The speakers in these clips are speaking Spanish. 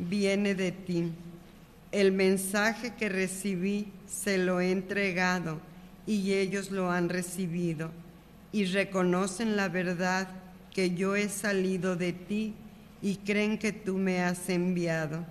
viene de ti. El mensaje que recibí se lo he entregado y ellos lo han recibido y reconocen la verdad que yo he salido de ti y creen que tú me has enviado.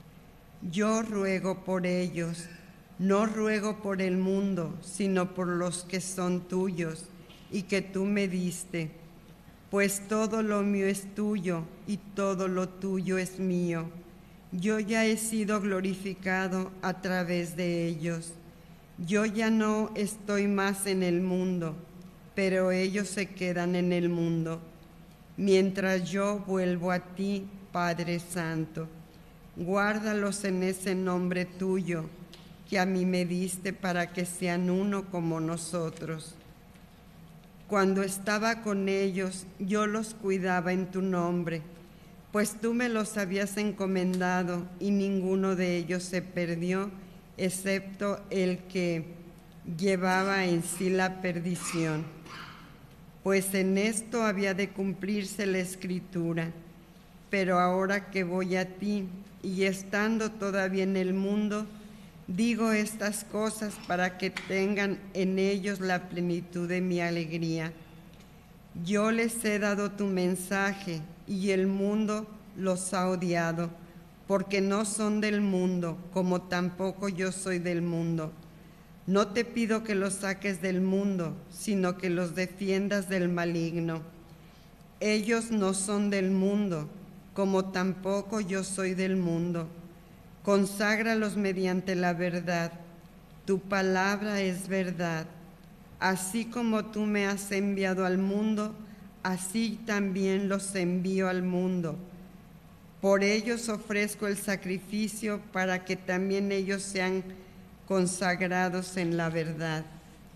Yo ruego por ellos, no ruego por el mundo, sino por los que son tuyos y que tú me diste, pues todo lo mío es tuyo y todo lo tuyo es mío. Yo ya he sido glorificado a través de ellos. Yo ya no estoy más en el mundo, pero ellos se quedan en el mundo, mientras yo vuelvo a ti, Padre Santo. Guárdalos en ese nombre tuyo que a mí me diste para que sean uno como nosotros. Cuando estaba con ellos, yo los cuidaba en tu nombre, pues tú me los habías encomendado y ninguno de ellos se perdió, excepto el que llevaba en sí la perdición. Pues en esto había de cumplirse la Escritura. Pero ahora que voy a ti y estando todavía en el mundo, digo estas cosas para que tengan en ellos la plenitud de mi alegría. Yo les he dado tu mensaje y el mundo los ha odiado, porque no son del mundo, como tampoco yo soy del mundo. No te pido que los saques del mundo, sino que los defiendas del maligno. Ellos no son del mundo, como tampoco yo soy del mundo. Conságralos mediante la verdad. Tu palabra es verdad. Así como tú me has enviado al mundo, así también los envío al mundo. Por ellos ofrezco el sacrificio para que también ellos sean consagrados en la verdad.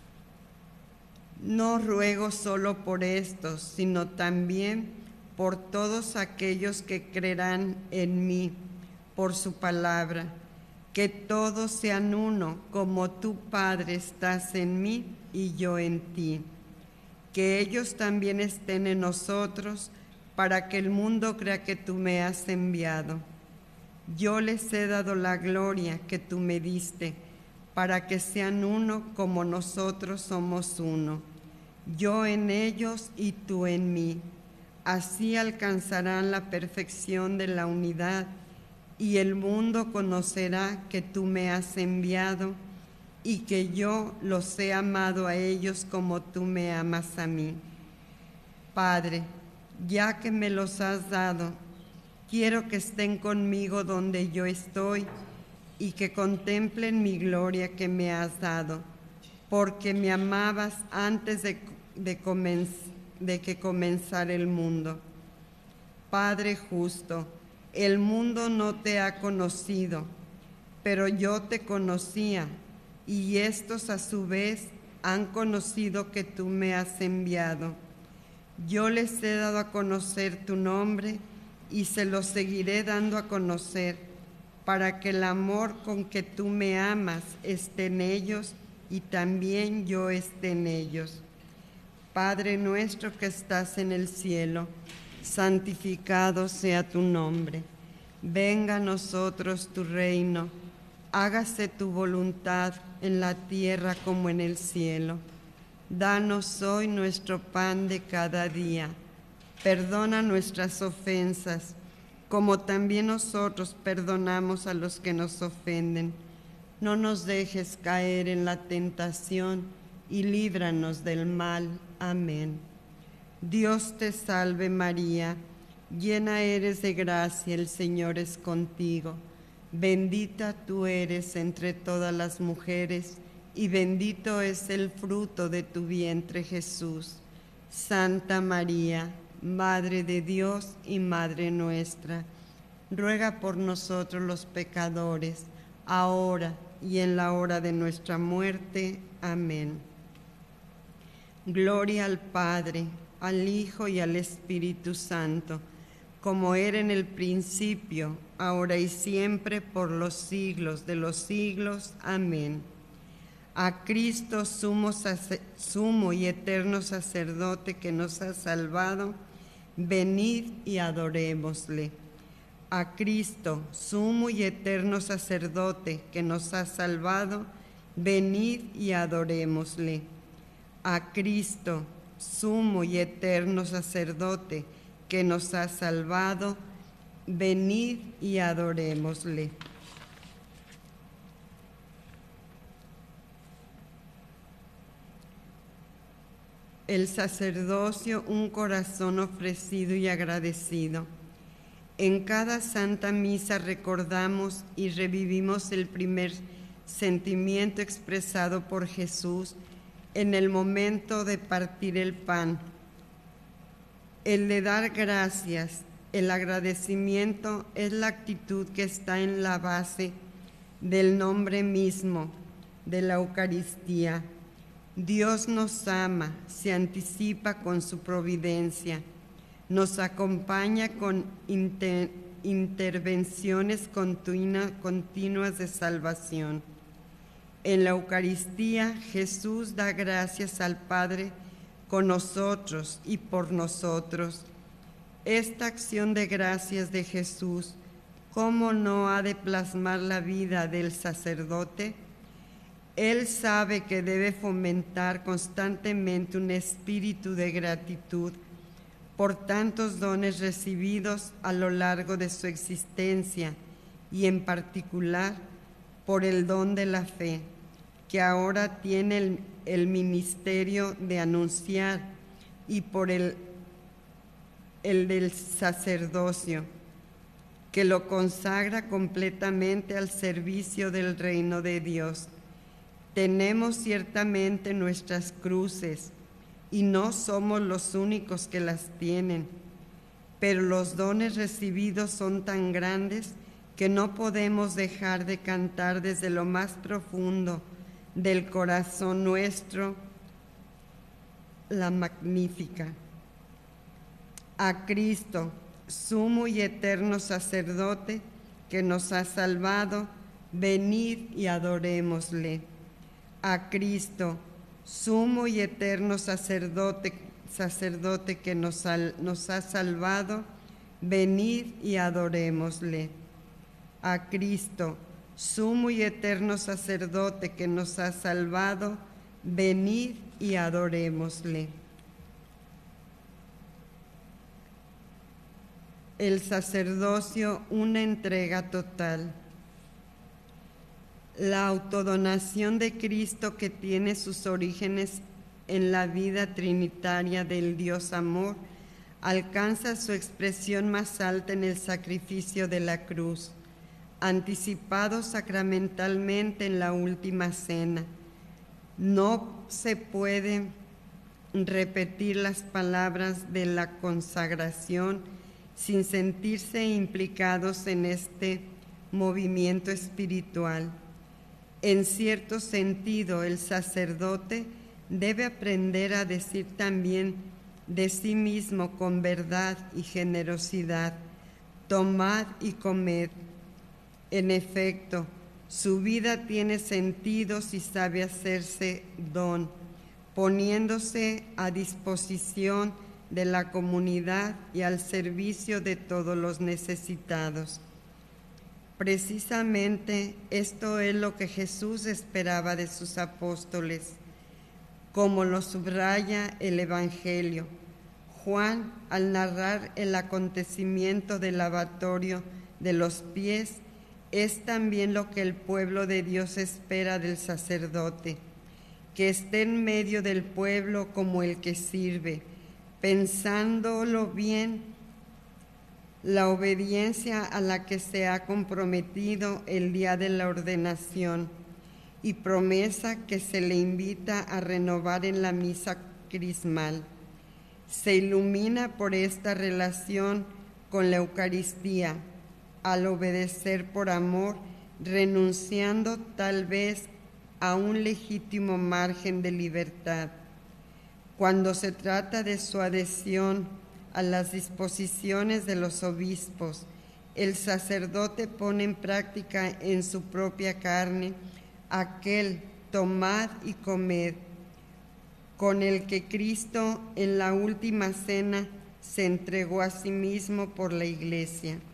No ruego solo por estos, sino también por todos aquellos que creerán en mí por su palabra, que todos sean uno, como tú, Padre, estás en mí y yo en ti. Que ellos también estén en nosotros, para que el mundo crea que tú me has enviado. Yo les he dado la gloria que tú me diste, para que sean uno como nosotros somos uno. Yo en ellos y tú en mí. Así alcanzarán la perfección de la unidad, y el mundo conocerá que tú me has enviado y que yo los he amado a ellos como tú me amas a mí. Padre, ya que me los has dado, quiero que estén conmigo donde yo estoy y que contemplen mi gloria que me has dado, porque me amabas antes de que comenzara el mundo. Padre justo, el mundo no te ha conocido, pero yo te conocía, y estos a su vez han conocido que tú me has enviado. Yo les he dado a conocer tu nombre y se lo seguiré dando a conocer, para que el amor con que tú me amas esté en ellos y también yo esté en ellos. Padre nuestro que estás en el cielo, santificado sea tu nombre. Venga a nosotros tu reino. Hágase tu voluntad en la tierra como en el cielo. Danos hoy nuestro pan de cada día. Perdona nuestras ofensas, como también nosotros perdonamos a los que nos ofenden. No nos dejes caer en la tentación y líbranos del mal. Amén. Dios te salve María, llena eres de gracia, el Señor es contigo. Bendita tú eres entre todas las mujeres, y bendito es el fruto de tu vientre Jesús. Santa María, Madre de Dios y Madre nuestra, ruega por nosotros los pecadores, ahora y en la hora de nuestra muerte. Amén. Gloria al Padre, al Hijo y al Espíritu Santo, como era en el principio, ahora y siempre, por los siglos de los siglos. Amén. A Cristo, sumo y eterno sacerdote que nos ha salvado, venid y adorémosle. A Cristo, sumo y eterno sacerdote que nos ha salvado, venid y adorémosle. A Cristo, sumo y eterno sacerdote que nos ha salvado, venid y adorémosle. El sacerdocio, un corazón ofrecido y agradecido. En cada Santa Misa recordamos y revivimos el primer sentimiento expresado por Jesús en el momento de partir el pan, el de dar gracias. El agradecimiento es la actitud que está en la base del nombre mismo de la Eucaristía. Dios nos ama, se anticipa con su providencia, nos acompaña con intervenciones continuas de salvación. En la Eucaristía, Jesús da gracias al Padre con nosotros y por nosotros. Esta acción de gracias de Jesús, ¿cómo no ha de plasmar la vida del sacerdote? Él sabe que debe fomentar constantemente un espíritu de gratitud por tantos dones recibidos a lo largo de su existencia y en particular por el don de la fe, que ahora tiene el ministerio de anunciar, y por el del sacerdocio, que lo consagra completamente al servicio del reino de Dios. Tenemos ciertamente nuestras cruces y no somos los únicos que las tienen, pero los dones recibidos son tan grandes que no podemos dejar de cantar desde lo más profundo del corazón nuestro la Magnífica. A Cristo, sumo y eterno sacerdote que nos ha salvado, venid y adorémosle. A Cristo, sumo y eterno sacerdote que nos ha salvado, venid y adorémosle. A Cristo, sumo y eterno sacerdote que nos ha salvado, venid y adorémosle. El sacerdocio, una entrega total. La autodonación de Cristo, que tiene sus orígenes en la vida trinitaria del Dios Amor, alcanza su expresión más alta en el sacrificio de la cruz, anticipado sacramentalmente en la última cena. No se puede repetir las palabras de la consagración sin sentirse implicados en este movimiento espiritual. En cierto sentido, el sacerdote debe aprender a decir también de sí mismo con verdad y generosidad: tomad y comed. En efecto, su vida tiene sentido si sabe hacerse don, poniéndose a disposición de la comunidad y al servicio de todos los necesitados. Precisamente esto es lo que Jesús esperaba de sus apóstoles, como lo subraya el Evangelio. Juan, al narrar el acontecimiento del lavatorio de los pies, es también lo que el pueblo de Dios espera del sacerdote, que esté en medio del pueblo como el que sirve, pensándolo bien, la obediencia a la que se ha comprometido el día de la ordenación y promesa que se le invita a renovar en la misa crismal. Se ilumina por esta relación con la Eucaristía, al obedecer por amor, renunciando tal vez a un legítimo margen de libertad. Cuando se trata de su adhesión a las disposiciones de los obispos, el sacerdote pone en práctica en su propia carne aquel tomad y comed, con el que Cristo en la última cena se entregó a sí mismo por la Iglesia.